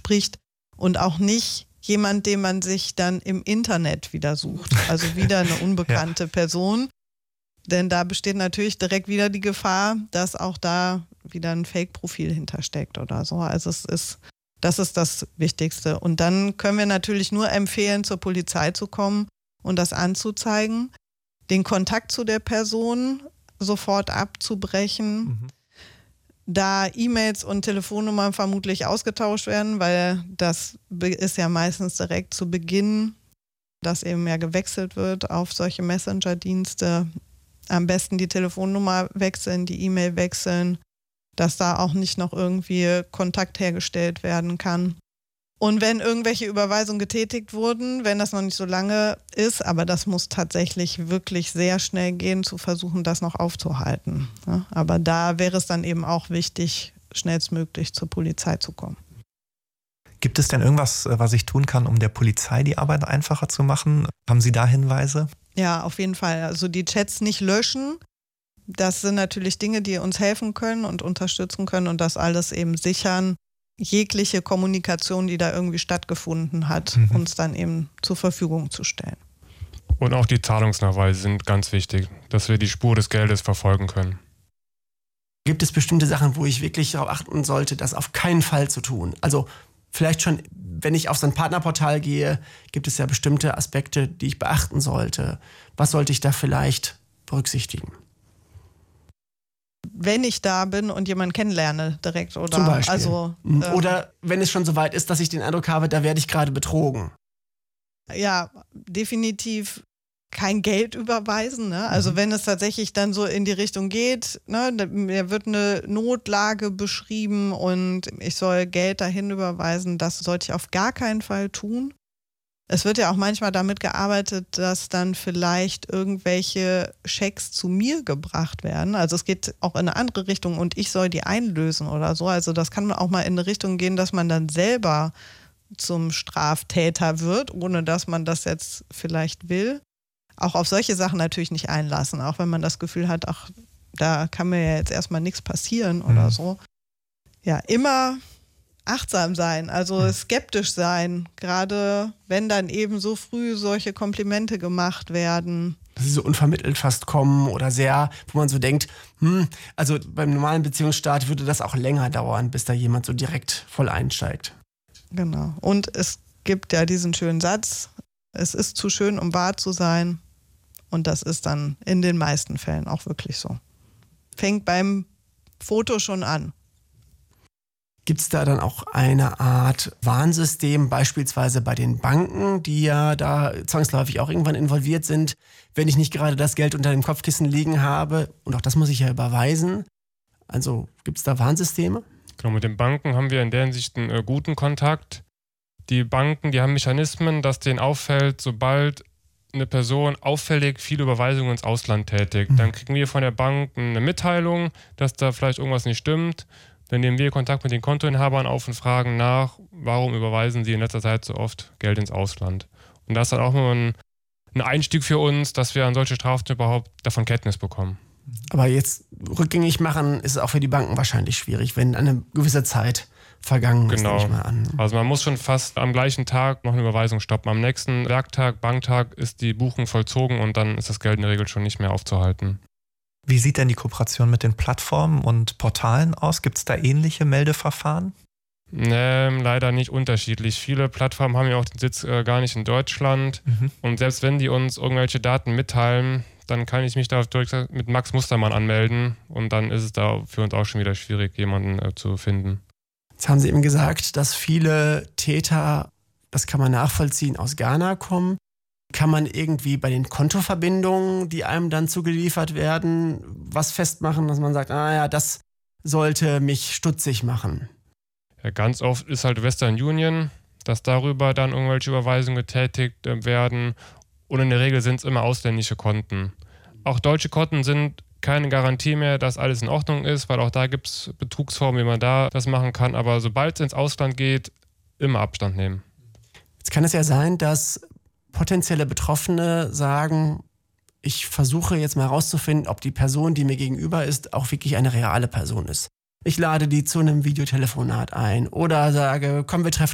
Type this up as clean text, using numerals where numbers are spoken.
spricht und auch nicht jemand, den man sich dann im Internet wieder sucht. Also wieder eine unbekannte Person. Denn da besteht natürlich direkt wieder die Gefahr, dass auch da wieder ein Fake-Profil hintersteckt oder so. Also das ist das Wichtigste. Und dann können wir natürlich nur empfehlen, zur Polizei zu kommen und das anzuzeigen, den Kontakt zu der Person sofort abzubrechen, da E-Mails und Telefonnummern vermutlich ausgetauscht werden, weil das ist ja meistens direkt zu Beginn, dass eben ja gewechselt wird auf solche Messenger-Dienste. Am besten die Telefonnummer wechseln, die E-Mail wechseln, dass da auch nicht noch irgendwie Kontakt hergestellt werden kann. Und wenn irgendwelche Überweisungen getätigt wurden, wenn das noch nicht so lange ist, aber das muss tatsächlich wirklich sehr schnell gehen, zu versuchen, das noch aufzuhalten. Ja, aber da wäre es dann eben auch wichtig, schnellstmöglich zur Polizei zu kommen. Gibt es denn irgendwas, was ich tun kann, um der Polizei die Arbeit einfacher zu machen? Haben Sie da Hinweise? Ja, auf jeden Fall. Also die Chats nicht löschen. Das sind natürlich Dinge, die uns helfen können und unterstützen können und das alles eben sichern. Jegliche Kommunikation, die da irgendwie stattgefunden hat, uns dann eben zur Verfügung zu stellen. Und auch die Zahlungsnachweise sind ganz wichtig, dass wir die Spur des Geldes verfolgen können. Gibt es bestimmte Sachen, wo ich wirklich darauf achten sollte, das auf keinen Fall zu tun? Also vielleicht schon, wenn ich auf so ein Partnerportal gehe, gibt es ja bestimmte Aspekte, die ich beachten sollte. Was sollte ich da vielleicht berücksichtigen? Wenn ich da bin und jemanden kennenlerne direkt oder zum Beispiel. Also oder wenn es schon so weit ist, dass ich den Eindruck habe, da werde ich gerade betrogen. Ja, definitiv kein Geld überweisen. Ne? Also wenn es tatsächlich dann so in die Richtung geht, ne, da wird eine Notlage beschrieben und ich soll Geld dahin überweisen, das sollte ich auf gar keinen Fall tun. Es wird ja auch manchmal damit gearbeitet, dass dann vielleicht irgendwelche Schecks zu mir gebracht werden. Also es geht auch in eine andere Richtung und ich soll die einlösen oder so. Also das kann auch mal in eine Richtung gehen, dass man dann selber zum Straftäter wird, ohne dass man das jetzt vielleicht will. Auch auf solche Sachen natürlich nicht einlassen, auch wenn man das Gefühl hat, ach, da kann mir ja jetzt erstmal nichts passieren oder so. Ja, immer achtsam sein, also skeptisch sein, gerade wenn dann eben so früh solche Komplimente gemacht werden. Dass sie so unvermittelt fast kommen oder sehr, wo man so denkt, also beim normalen Beziehungsstart würde das auch länger dauern, bis da jemand so direkt voll einsteigt. Genau. Und es gibt ja diesen schönen Satz, es ist zu schön, um wahr zu sein. Und das ist dann in den meisten Fällen auch wirklich so. Fängt beim Foto schon an. Gibt es da dann auch eine Art Warnsystem, beispielsweise bei den Banken, die ja da zwangsläufig auch irgendwann involviert sind, wenn ich nicht gerade das Geld unter dem Kopfkissen liegen habe? Und auch das muss ich ja überweisen. Also gibt es da Warnsysteme? Genau, mit den Banken haben wir in der Hinsicht einen guten Kontakt. Die Banken, die haben Mechanismen, dass denen auffällt, sobald eine Person auffällig viele Überweisungen ins Ausland tätigt. Dann kriegen wir von der Bank eine Mitteilung, dass da vielleicht irgendwas nicht stimmt. Dann nehmen wir Kontakt mit den Kontoinhabern auf und fragen nach, warum überweisen sie in letzter Zeit so oft Geld ins Ausland. Und das ist dann auch nur ein Einstieg für uns, dass wir an solche Straftaten überhaupt davon Kenntnis bekommen. Aber jetzt rückgängig machen ist auch für die Banken wahrscheinlich schwierig, wenn eine gewisse Zeit vergangen ist, nehme ich mal an. Also man muss schon fast am gleichen Tag noch eine Überweisung stoppen. Am nächsten Werktag, Banktag ist die Buchung vollzogen und dann ist das Geld in der Regel schon nicht mehr aufzuhalten. Wie sieht denn die Kooperation mit den Plattformen und Portalen aus? Gibt es da ähnliche Meldeverfahren? Leider nicht unterschiedlich. Viele Plattformen haben ja auch den Sitz gar nicht in Deutschland. Und selbst wenn die uns irgendwelche Daten mitteilen, dann kann ich mich da direkt mit Max Mustermann anmelden und dann ist es da für uns auch schon wieder schwierig, jemanden zu finden. Jetzt haben Sie eben gesagt, dass viele Täter, das kann man nachvollziehen, aus Ghana kommen. Kann man irgendwie bei den Kontoverbindungen, die einem dann zugeliefert werden, was festmachen, dass man sagt, das sollte mich stutzig machen? Ja, ganz oft ist halt Western Union, dass darüber dann irgendwelche Überweisungen getätigt werden. Und in der Regel sind es immer ausländische Konten. Auch deutsche Konten sind keine Garantie mehr, dass alles in Ordnung ist, weil auch da gibt es Betrugsformen, wie man da das machen kann. Aber sobald es ins Ausland geht, immer Abstand nehmen. Jetzt kann es ja sein, dass potenzielle Betroffene sagen, ich versuche jetzt mal herauszufinden, ob die Person, die mir gegenüber ist, auch wirklich eine reale Person ist. Ich lade die zu einem Videotelefonat ein oder sage, komm, wir treffen